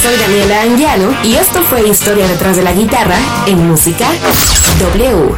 Soy Daniela Anguiano y esto fue Historia detrás de la guitarra en Música W.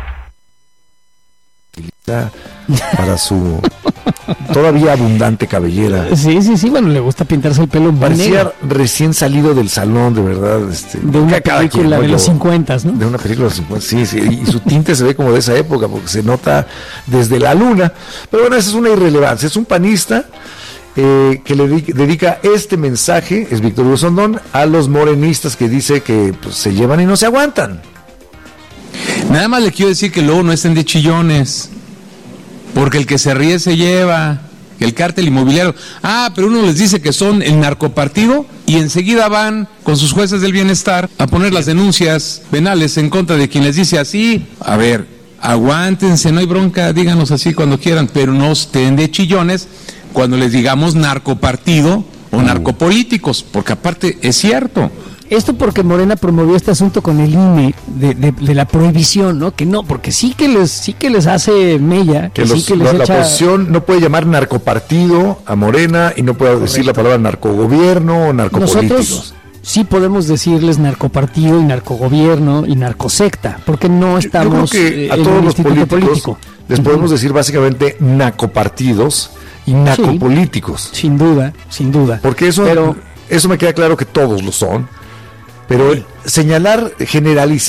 Para su todavía abundante cabellera. Sí, bueno, le gusta pintarse el pelo. Parecía recién salido del salón, de verdad. De una película de los 50, ¿no? De una película de los 50, sí. Y su tinte se ve como de esa época, porque se nota desde la luna. Pero bueno, esa es una irrelevancia. Es un panista que le dedica este mensaje, es Víctor Hugo Sondón, a los morenistas que dice que pues, se llevan y no se aguantan. Nada más le quiero decir que luego no estén de chillones, porque el que se ríe se lleva, el cártel inmobiliario. Pero uno les dice que son el narcopartido y enseguida van con sus jueces del bienestar a poner las denuncias penales en contra de quien les dice así. A ver, aguántense, no hay bronca, díganos así cuando quieran, pero no estén de chillones cuando les digamos narcopartido o narcopolíticos, porque aparte es cierto. Esto porque Morena promovió este asunto con el INE de la prohibición, ¿no? Que no, porque sí que les hace mella, que sí que les la echa... oposición no puede llamar narcopartido a Morena y no puede decir la palabra narcogobierno o narcopolíticos. Nosotros sí podemos decirles narcopartido y narcogobierno y narcosecta, porque no estamos yo creo que a en todos un los instituto políticos les podemos decir básicamente nacopartidos y nacopolíticos. Sí, sin duda. Porque eso me queda claro que todos lo son. Pero señalar, generalizar